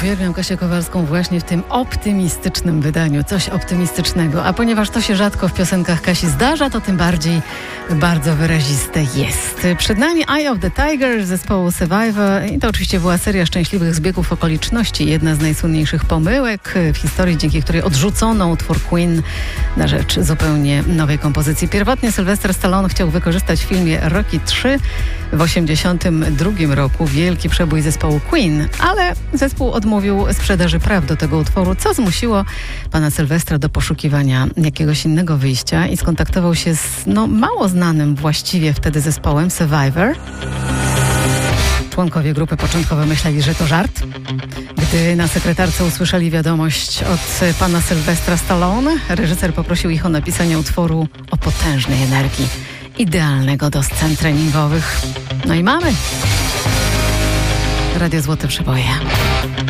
Uwielbiam Kasię Kowalską właśnie w tym optymistycznym wydaniu. Coś optymistycznego. A ponieważ to się rzadko w piosenkach Kasi zdarza, to tym bardziej bardzo wyraziste jest. Przed nami Eye of the Tiger zespołu Survivor i to oczywiście była seria szczęśliwych zbiegów okoliczności. Jedna z najsłynniejszych pomyłek w historii, dzięki której odrzucono utwór Queen na rzecz zupełnie nowej kompozycji. Pierwotnie Sylvester Stallone chciał wykorzystać w filmie Rocky 3 w 1982 roku wielki przebój zespołu Queen, ale zespół odmówił sprzedaży praw do tego utworu, co zmusiło pana Sylwestra do poszukiwania jakiegoś innego wyjścia i skontaktował się z mało znanym właściwie wtedy zespołem Survivor. Członkowie grupy początkowo myśleli, że to żart. Gdy na sekretarce usłyszeli wiadomość od pana Sylwestra Stallone, reżyser poprosił ich o napisanie utworu o potężnej energii, idealnego do scen treningowych. No i mamy. Radio Złote Przeboje.